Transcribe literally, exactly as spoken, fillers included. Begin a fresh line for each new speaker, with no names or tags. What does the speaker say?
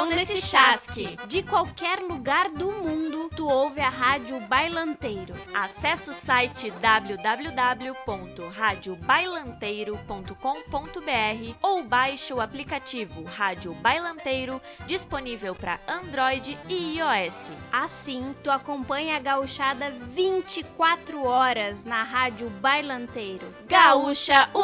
mão nesse chasque.
De qualquer lugar do mundo, tu ouve a Rádio Bailanteiro.
Acesse o site w w w ponto rádio bailanteiro ponto com ponto b r ou baixe o aplicativo Rádio Bailanteiro, disponível para Android e iOS.
Assim, tu acompanha a gauchada vinte e quatro horas na Rádio Bailanteiro.
Gaúcha